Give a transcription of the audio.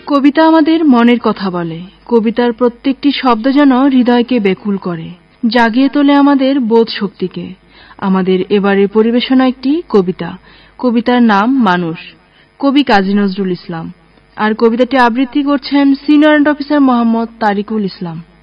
কবিতা আমাদের মনের কথা বলে। কবিতার প্রত্যেকটি শব্দ যেন হৃদয়কে বেকুল করে, জাগিয়ে তোলে আমাদের বোধ শক্তিকে। আমাদের এবারের পরিবেশনা একটি কবিতা। কবিতার নাম মানুষ, কবি কাজী নজরুল ইসলাম। আর কবিতাটি আবৃত্তি করছেন সিনিয়র অফিসার মোহাম্মদ তারিকুল ইসলাম।